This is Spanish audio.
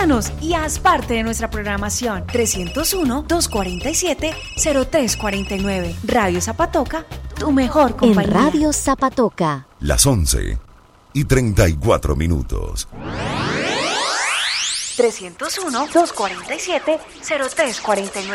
Háblanos y haz parte de nuestra programación. 301-247-0349. Radio Zapatoca, tu mejor compañía. En Radio Zapatoca. Las 11:34. 301-247-0349.